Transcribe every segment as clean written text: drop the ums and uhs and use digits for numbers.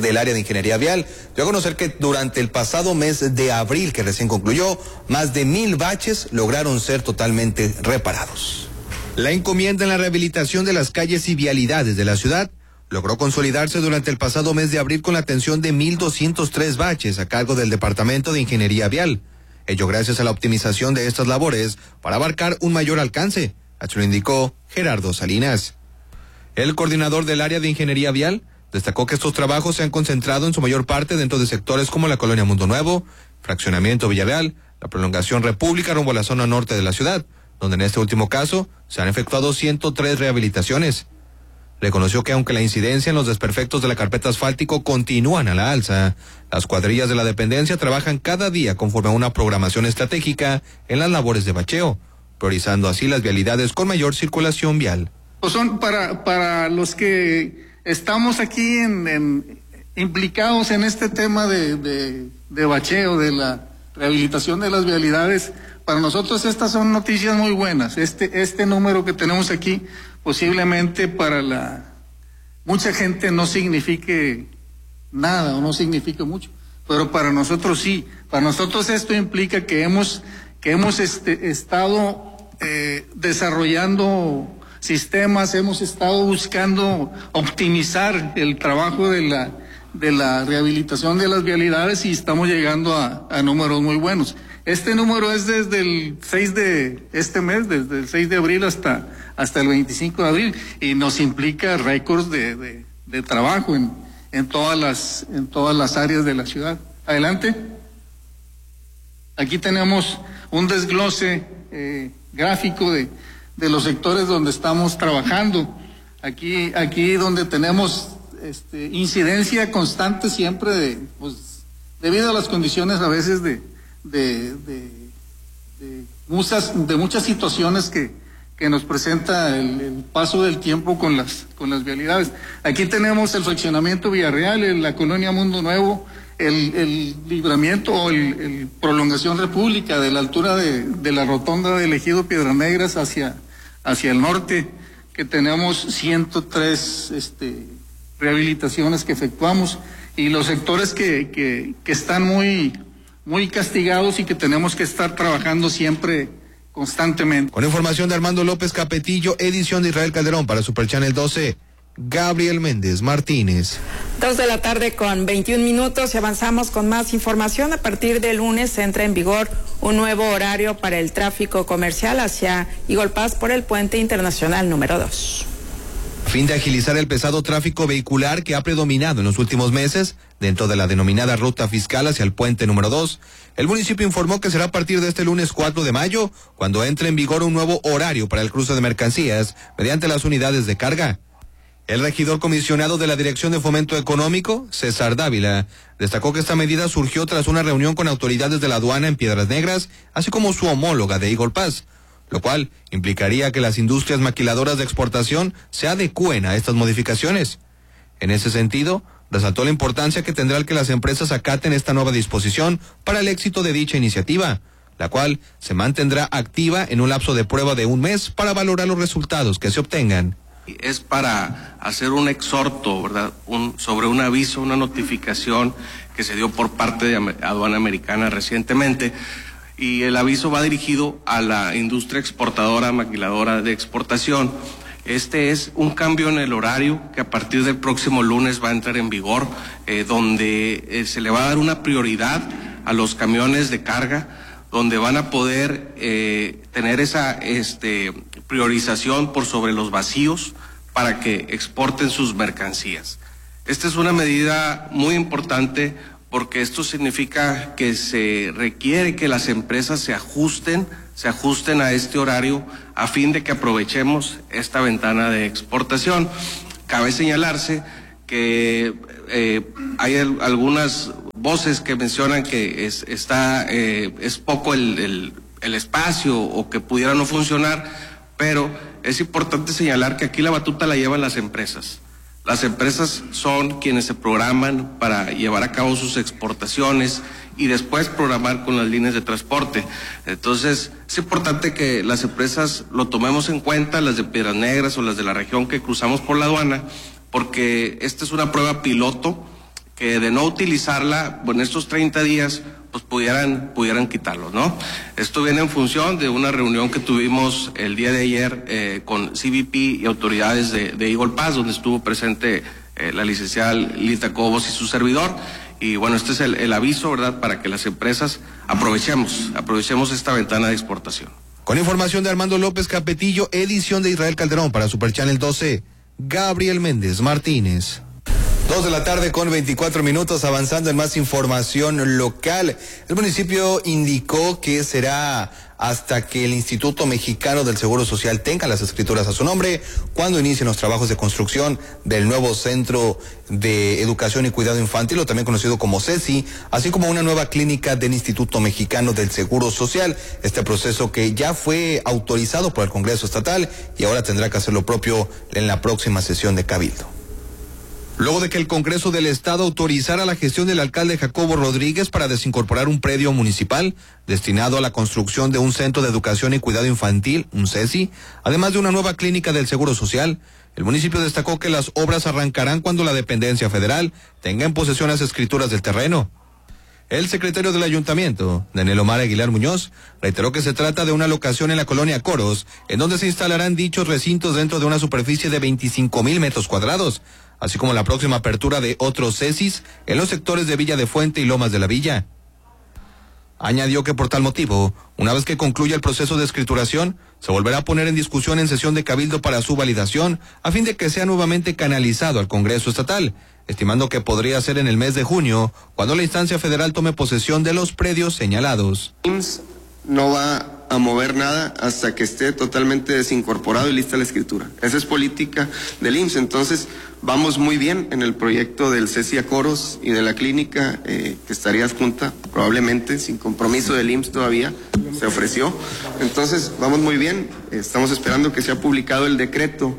del área de ingeniería vial dio a conocer que durante el pasado mes de abril, que recién concluyó, más de 1,000 baches lograron ser totalmente reparados. La encomienda en la rehabilitación de las calles y vialidades de la ciudad logró consolidarse durante el pasado mes de abril con la atención de 1,203 baches a cargo del Departamento de Ingeniería Vial. Ello gracias a la optimización de estas labores para abarcar un mayor alcance, así lo indicó Gerardo Salinas. El coordinador del área de Ingeniería Vial destacó que estos trabajos se han concentrado en su mayor parte dentro de sectores como la Colonia Mundo Nuevo, Fraccionamiento Villarreal, la prolongación República rumbo a la zona norte de la ciudad, donde en este último caso se han efectuado 103 rehabilitaciones. Reconoció que aunque la incidencia en los desperfectos de la carpeta asfáltico continúan a la alza, las cuadrillas de la dependencia trabajan cada día conforme a una programación estratégica en las labores de bacheo, priorizando así las vialidades con mayor circulación vial. Pues son para los que estamos aquí implicados en este tema de bacheo, de la rehabilitación de las vialidades. Para nosotros estas son noticias muy buenas. Este número que tenemos aquí posiblemente para mucha gente no signifique nada o no signifique mucho, pero para nosotros sí. Para nosotros esto implica que hemos estado desarrollando sistemas, hemos estado buscando optimizar el trabajo de la rehabilitación de las vialidades y estamos llegando a números muy buenos. Este número es desde el 6 de este mes, desde el 6 de abril hasta el 25 de abril, y nos implica récords de trabajo en todas las áreas de la ciudad. Adelante. Aquí tenemos un desglose gráfico de los sectores donde estamos trabajando. Aquí donde tenemos incidencia constante siempre debido a las condiciones a veces de muchas situaciones que nos presenta el paso del tiempo con las vialidades. Aquí tenemos el fraccionamiento Villarreal, la Colonia Mundo Nuevo, el libramiento o el prolongación República de la altura de la rotonda del Ejido Piedras Negras hacia el norte, que tenemos 103 rehabilitaciones que efectuamos, y los sectores que están muy castigados y que tenemos que estar trabajando siempre constantemente. Con información de Armando López Capetillo, edición de Israel Calderón para Super Channel 12, Gabriel Méndez Martínez. 2:21 p.m. y avanzamos con más información. A partir del lunes entra en vigor un nuevo horario para el tráfico comercial hacia Eagle Pass por el puente internacional número 2. A fin de agilizar el pesado tráfico vehicular que ha predominado en los últimos meses dentro de la denominada ruta fiscal hacia el puente número 2, el municipio informó que será a partir de este lunes 4 de mayo cuando entre en vigor un nuevo horario para el cruce de mercancías mediante las unidades de carga. El regidor comisionado de la Dirección de Fomento Económico, César Dávila, destacó que esta medida surgió tras una reunión con autoridades de la aduana en Piedras Negras, así como su homóloga de Eagle Pass, lo cual implicaría que las industrias maquiladoras de exportación se adecúen a estas modificaciones. En ese sentido, resaltó la importancia que tendrá el que las empresas acaten esta nueva disposición para el éxito de dicha iniciativa, la cual se mantendrá activa en un lapso de prueba de un mes para valorar los resultados que se obtengan. Es para hacer un exhorto, ¿verdad? Sobre un aviso, una notificación que se dio por parte de Aduana Americana recientemente, y el aviso va dirigido a la industria exportadora, maquiladora de exportación. Este es un cambio en el horario que a partir del próximo lunes va a entrar en vigor, donde se le va a dar una prioridad a los camiones de carga, donde van a poder tener esa priorización por sobre los vacíos para que exporten sus mercancías. Esta es una medida muy importante porque esto significa que se requiere que las empresas se ajusten a este horario a fin de que aprovechemos esta ventana de exportación. Cabe señalarse que hay algunas voces que mencionan que es poco el espacio o que pudiera no funcionar, pero es importante señalar que aquí la batuta la llevan las empresas. Las empresas son quienes se programan para llevar a cabo sus exportaciones y después programar con las líneas de transporte. Entonces, es importante que las empresas lo tomemos en cuenta, las de Piedras Negras o las de la región que cruzamos por la aduana, porque esta es una prueba piloto que de no utilizarla, en estos 30 días, pues pudieran quitarlo, ¿no? Esto viene en función de una reunión que tuvimos el día de ayer con CBP y autoridades de Eagle Pass, donde estuvo presente la licenciada Lita Cobos y su servidor. Y bueno, este es el aviso, ¿verdad?, para que las empresas aprovechemos esta ventana de exportación. Con información de Armando López Capetillo, edición de Israel Calderón para Super Channel 12, Gabriel Méndez Martínez. 2 de la tarde con 24 minutos, avanzando en más información local. El municipio indicó que será hasta que el Instituto Mexicano del Seguro Social tenga las escrituras a su nombre cuando inicien los trabajos de construcción del nuevo Centro de Educación y Cuidado Infantil, o también conocido como CESI, así como una nueva clínica del Instituto Mexicano del Seguro Social. Este proceso que ya fue autorizado por el Congreso Estatal y ahora tendrá que hacer lo propio en la próxima sesión de Cabildo. Luego de que el Congreso del Estado autorizara la gestión del alcalde Jacobo Rodríguez para desincorporar un predio municipal destinado a la construcción de un centro de educación y cuidado infantil, un CESI, además de una nueva clínica del Seguro Social, el municipio destacó que las obras arrancarán cuando la dependencia federal tenga en posesión las escrituras del terreno. El secretario del ayuntamiento, Daniel Omar Aguilar Muñoz, reiteró que se trata de una locación en la colonia Coros, en donde se instalarán dichos recintos dentro de una superficie de 25,000 metros cuadrados, así como la próxima apertura de otros CESIs en los sectores de Villa de Fuente y Lomas de la Villa. Añadió que por tal motivo, una vez que concluya el proceso de escrituración, se volverá a poner en discusión en sesión de Cabildo para su validación, a fin de que sea nuevamente canalizado al Congreso Estatal, estimando que podría ser en el mes de junio, cuando la instancia federal tome posesión de los predios señalados. IMSS no va a mover nada hasta que esté totalmente desincorporado y lista la escritura. Esa es política del IMSS. Entonces, vamos muy bien en el proyecto del CESI a Coros y de la clínica que estaría adjunta, probablemente, sin compromiso del IMSS todavía, se ofreció. Entonces, vamos muy bien. Estamos esperando que sea publicado el decreto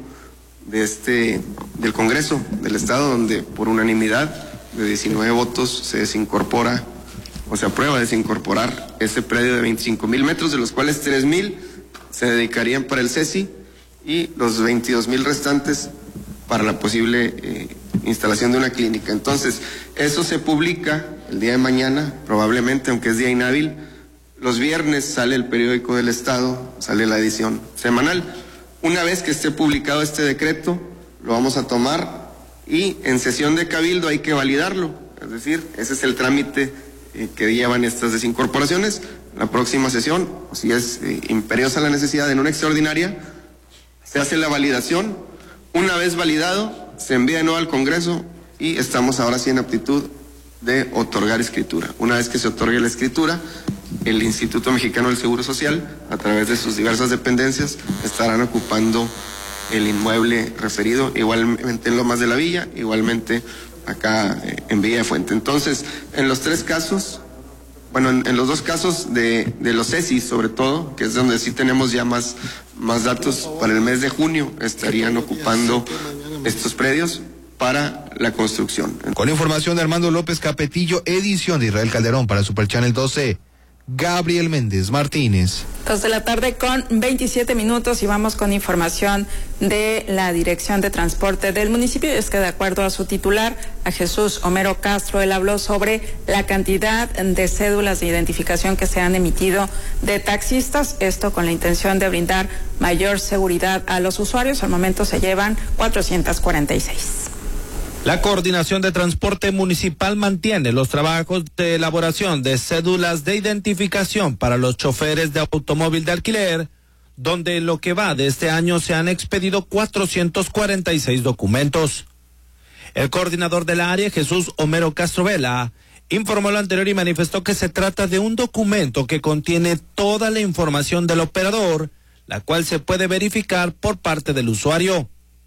del Congreso del Estado, donde por unanimidad de 19 votos se desincorpora o se aprueba desincorporar ese predio de 25,000 metros, de los cuales 3,000 se dedicarían para el CESI y los 22,000 restantes para la posible instalación de una clínica. Entonces, eso se publica el día de mañana, probablemente, aunque es día inhábil. Los viernes sale el periódico del Estado, sale la edición semanal. Una vez que esté publicado este decreto, lo vamos a tomar y en sesión de Cabildo hay que validarlo. Es decir, ese es el trámite que llevan estas desincorporaciones. La próxima sesión, si es imperiosa la necesidad en una extraordinaria, se hace la validación. Una vez validado, se envía de nuevo al Congreso y estamos ahora sí en aptitud de otorgar escritura. Una vez que se otorgue la escritura, el Instituto Mexicano del Seguro Social, a través de sus diversas dependencias, estarán ocupando el inmueble referido, igualmente en Lomas de la Villa, igualmente acá en Villa de Fuente. Entonces, en los tres casos, bueno, en los dos casos de los CESI sobre todo, que es donde sí tenemos ya más datos, para el mes de junio estarían ocupando estos predios para la construcción. Con información de Armando López Capetillo, edición de Israel Calderón para Super Channel 12, Gabriel Méndez Martínez. 2 de la tarde con 27 minutos y vamos con información de la Dirección de Transporte del municipio. Es que de acuerdo a su titular, a Jesús Homero Castro, él habló sobre la cantidad de cédulas de identificación que se han emitido de taxistas, esto con la intención de brindar mayor seguridad a los usuarios. Al momento se llevan 446. La Coordinación de Transporte Municipal mantiene los trabajos de elaboración de cédulas de identificación para los choferes de automóvil de alquiler, donde en lo que va de este año se han expedido 446 documentos. El coordinador del área, Jesús Homero Castro Vela, informó lo anterior y manifestó que se trata de un documento que contiene toda la información del operador, la cual se puede verificar por parte del usuario.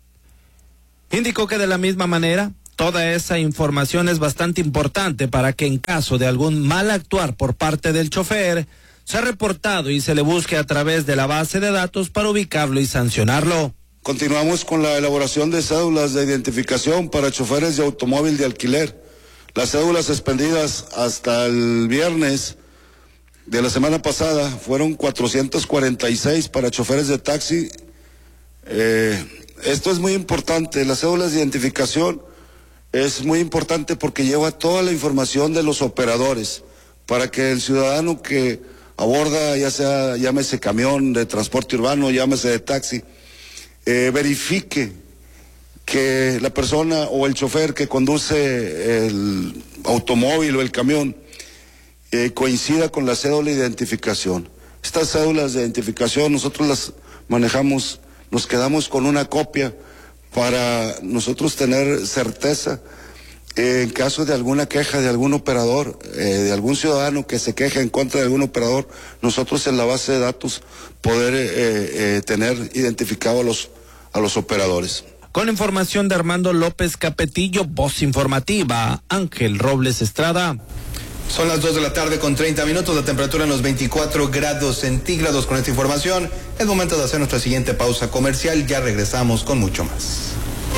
Indicó que de la misma manera, toda esa información es bastante importante para que en caso de algún mal actuar por parte del chofer, sea reportado y se le busque a través de la base de datos para ubicarlo y sancionarlo. Continuamos con la elaboración de cédulas de identificación para choferes de automóvil de alquiler. Las cédulas expendidas hasta el viernes de la semana pasada fueron 446 para choferes de taxi. Esto es muy importante. Las cédulas de identificación es muy importante porque lleva toda la información de los operadores para que el ciudadano que aborda, ya sea, llámese camión de transporte urbano, llámese de taxi, verifique que la persona o el chofer que conduce el automóvil o el camión coincida con la cédula de identificación. Estas cédulas de identificación nosotros las manejamos, nos quedamos con una copia para nosotros tener certeza en caso de alguna queja de algún operador, de algún ciudadano que se queje en contra de algún operador, nosotros en la base de datos poder tener identificado a los operadores. Con información de Armando López Capetillo, Voz Informativa, Ángel Robles Estrada. Son las 2:30 p.m, la temperatura en los 24 grados centígrados. Con esta información, es momento de hacer nuestra siguiente pausa comercial. Ya regresamos con mucho más.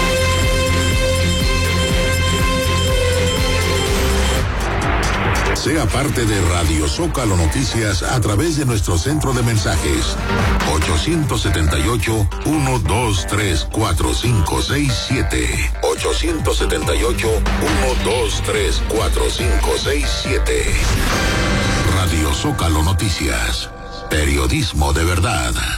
Sea parte de Radio Zócalo Noticias a través de nuestro centro de mensajes 878-123-4567 878-123-4567. Radio Zócalo Noticias, periodismo de verdad.